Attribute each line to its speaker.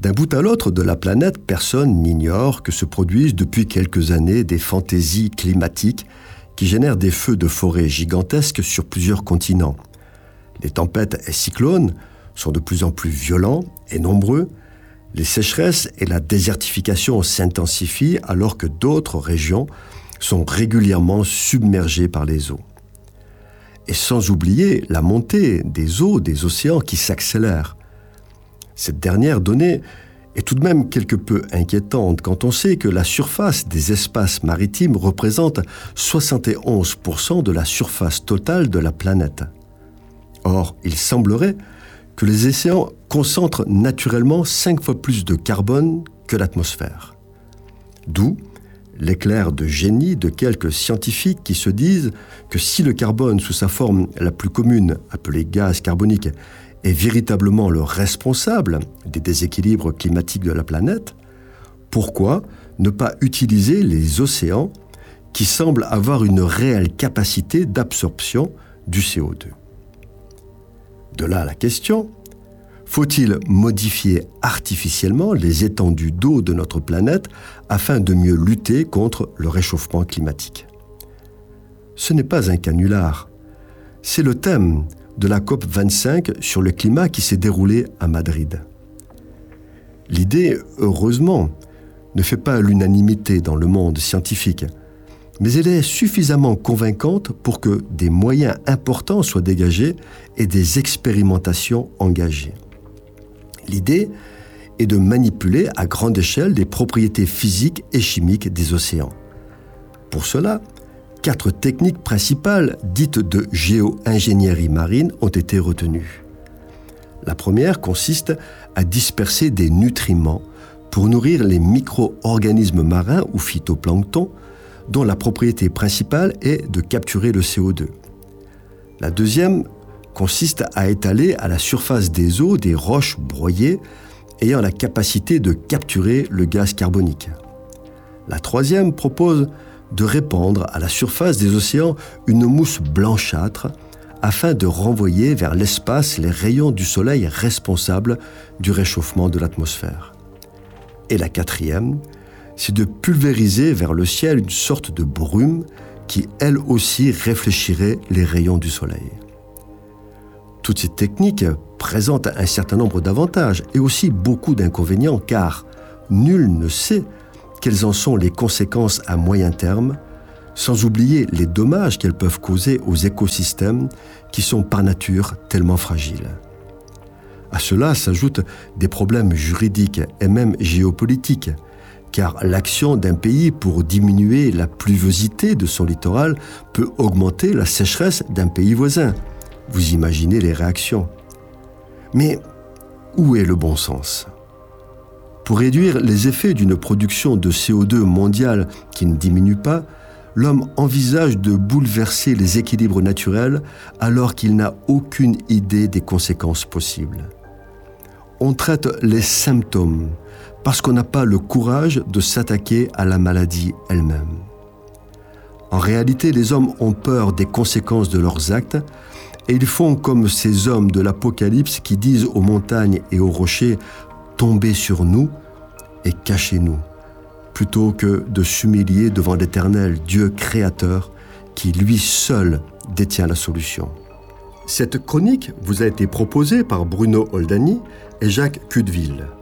Speaker 1: D'un bout à l'autre de la planète, personne n'ignore que se produisent depuis quelques années des fantaisies climatiques qui génèrent des feux de forêt gigantesques sur plusieurs continents. Les tempêtes et cyclones sont de plus en plus violents et nombreux. Les sécheresses et la désertification s'intensifient alors que d'autres régions sont régulièrement submergées par les eaux. Et sans oublier la montée des eaux des océans qui s'accélère. Cette dernière donnée est tout de même quelque peu inquiétante quand on sait que la surface des espaces maritimes représente 71% de la surface totale de la planète. Or, il semblerait que les océans concentrent naturellement 5 fois plus de carbone que l'atmosphère. D'où l'éclair de génie de quelques scientifiques qui se disent que si le carbone sous sa forme la plus commune, appelée gaz carbonique, est véritablement le responsable des déséquilibres climatiques de la planète, pourquoi ne pas utiliser les océans qui semblent avoir une réelle capacité d'absorption du CO2 ? De là la question, faut-il modifier artificiellement les étendues d'eau de notre planète afin de mieux lutter contre le réchauffement climatique ? Ce n'est pas un canular, c'est le thème de la COP25 sur le climat qui s'est déroulée à Madrid. L'idée, heureusement, ne fait pas l'unanimité dans le monde scientifique, mais elle est suffisamment convaincante pour que des moyens importants soient dégagés et des expérimentations engagées. L'idée est de manipuler à grande échelle les propriétés physiques et chimiques des océans. Pour cela, 4 techniques principales dites de géo-ingénierie marine ont été retenues. La première consiste à disperser des nutriments pour nourrir les micro-organismes marins ou phytoplancton dont la propriété principale est de capturer le CO2. La deuxième consiste à étaler à la surface des eaux des roches broyées ayant la capacité de capturer le gaz carbonique. La troisième propose de répandre à la surface des océans une mousse blanchâtre afin de renvoyer vers l'espace les rayons du soleil responsables du réchauffement de l'atmosphère. Et la quatrième, c'est de pulvériser vers le ciel une sorte de brume qui, elle aussi, réfléchirait les rayons du soleil. Toutes ces techniques présentent un certain nombre d'avantages et aussi beaucoup d'inconvénients car nul ne sait quelles en sont les conséquences à moyen terme, sans oublier les dommages qu'elles peuvent causer aux écosystèmes qui sont par nature tellement fragiles. À cela s'ajoutent des problèmes juridiques et même géopolitiques, car l'action d'un pays pour diminuer la pluviosité de son littoral peut augmenter la sécheresse d'un pays voisin. Vous imaginez les réactions. Mais où est le bon sens ? Pour réduire les effets d'une production de CO2 mondiale qui ne diminue pas, l'homme envisage de bouleverser les équilibres naturels alors qu'il n'a aucune idée des conséquences possibles. On traite les symptômes parce qu'on n'a pas le courage de s'attaquer à la maladie elle-même. En réalité, les hommes ont peur des conséquences de leurs actes et ils font comme ces hommes de l'Apocalypse qui disent aux montagnes et aux rochers « Tombez sur nous et cachez-nous » plutôt que de s'humilier devant l'Éternel, Dieu créateur, qui lui seul détient la solution. Cette chronique vous a été proposée par Bruno Oldani et Jacques Cudeville.